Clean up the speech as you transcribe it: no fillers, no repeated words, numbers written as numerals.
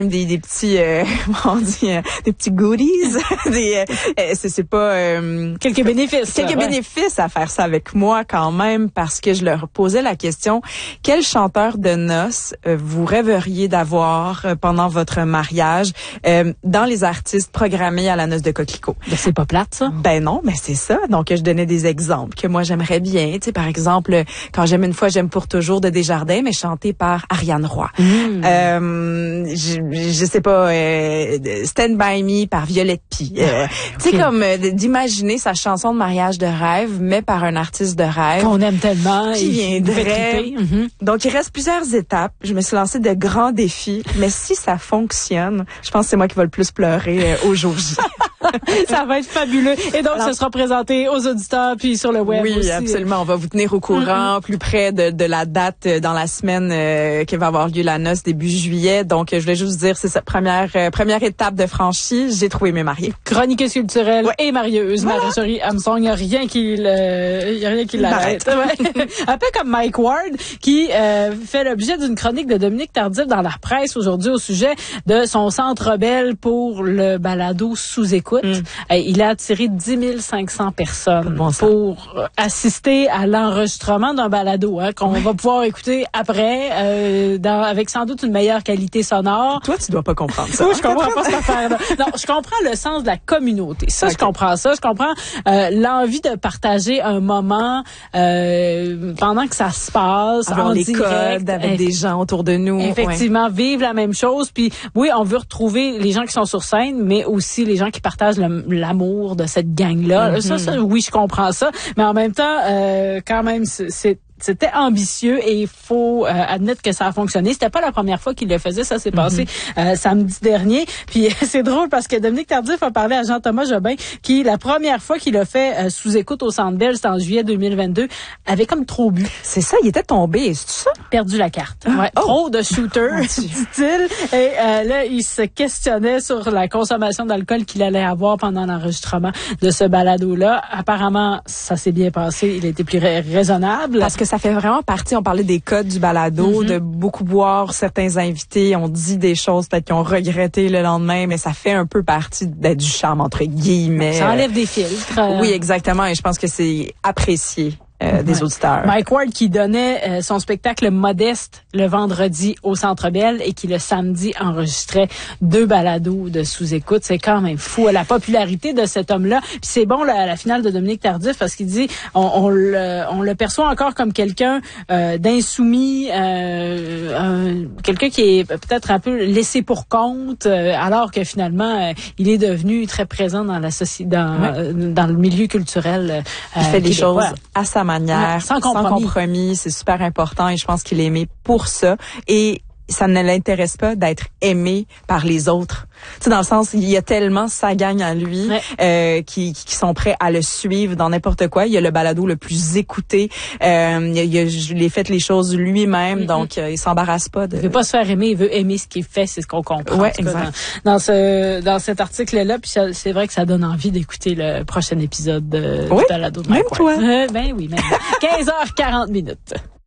des petits on dit des petits goodies c'est pas quelques bénéfices bénéfices à faire ça avec moi quand même, parce que je leur posais la question: quel chanteur de noces vous rêveriez d'avoir pendant votre mariage dans les artistes programmés à la noce de Coquelicot? Ben, c'est pas plate ça. Ben non, mais c'est ça. Donc je donnais des exemples que moi j'aimerais bien, tu sais, par exemple Quand j'aime une fois j'aime pour toujours de Desjardins, mais chanté par Ariane Roy. Je sais pas, Stand By Me par Violette Py. Tu sais, comme d'imaginer sa chanson de mariage de rêve, mais par un artiste de rêve. Qu'on aime tellement. Qui viendrait. Donc, il reste plusieurs étapes. Je me suis lancée de grands défis, mais si ça fonctionne, je pense que c'est moi qui va le plus pleurer au jour J. Ça va être fabuleux. Et donc, ce sera présenté aux auditeurs puis sur le web aussi. Oui, absolument. On va vous tenir au courant plus près de la date dans la semaine qui va avoir lieu la noce début juillet. Donc, je voulais juste vous dire, c'est sa première étape de franchie. J'ai trouvé mes mariés. Chroniqueuse culturelle et marieuse. Marie-Chérie Armstrong, il n'y a rien qui l'arrête. Un peu comme Mike Ward, qui fait l'objet d'une chronique de Dominique Tardif dans la presse aujourd'hui au sujet de son centre rebelle pour le balado Sous-écoute. Il a attiré 10 500 personnes pour assister à l'enregistrement d'un balado qu'on va pouvoir écouter après avec sans doute une meilleure qualité sonore. Toi, tu dois pas comprendre ça. Oui, je comprends pas cette affaire-là. Non, je comprends le sens de la communauté. Ça, je comprends ça. Je comprends l'envie de partager un moment pendant que ça se passe, avoir en les direct, codes avec des gens autour de nous. Effectivement, vivre la même chose. Puis oui, on veut retrouver les gens qui sont sur scène, mais aussi les gens qui partagent l'amour de cette gang-là. Ça, oui, je comprends ça. Mais en même temps, quand même, c'était ambitieux et il faut admettre que ça a fonctionné. C'était pas la première fois qu'il le faisait. Ça s'est passé samedi dernier. Puis c'est drôle parce que Dominique Tardif a parlé à Jean-Thomas Jobin qui, la première fois qu'il a fait Sous-écoute au Centre Bell, c'était en juillet 2022, avait comme trop bu. C'est ça, il était tombé, c'est ça? Perdu la carte. Trop de shooters, dit-il. Et là, il se questionnait sur la consommation d'alcool qu'il allait avoir pendant l'enregistrement de ce balado-là. Apparemment, ça s'est bien passé. Il était plus raisonnable. Parce que ça fait vraiment partie, on parlait des codes du balado, de beaucoup boire. Certains invités ont dit des choses peut-être qu'ils ont regretté le lendemain, mais ça fait un peu partie du charme, entre guillemets. Ça enlève des filtres. Oui, exactement, et je pense que c'est apprécié des auditeurs. Mike Ward qui donnait son spectacle Modeste le vendredi au Centre Bell et qui le samedi enregistrait 2 balados de Sous-écoute. C'est quand même fou la popularité de cet homme-là. Puis c'est bon la finale de Dominique Tardif parce qu'il dit on le perçoit encore comme quelqu'un d'insoumis, quelqu'un qui est peut-être un peu laissé pour compte, alors que finalement il est devenu très présent dans la société, dans le milieu culturel. Il fait des choses à sa manière, sans compromis. C'est super important et je pense qu'il est aimé pour ça. Et ça ne l'intéresse pas d'être aimé par les autres. Tu sais, dans le sens, il y a tellement sa gang à lui qui sont prêts à le suivre dans n'importe quoi. Il y a le balado le plus écouté. Il a fait les choses lui-même, donc il s'embarrasse pas de... Il veut pas se faire aimer, il veut aimer ce qu'il fait, c'est ce qu'on comprend. Ouais, exact. Dans cet article-là, puis c'est vrai que ça donne envie d'écouter le prochain épisode du balado de Mike Ward. Toi. Ben oui, même 15h40.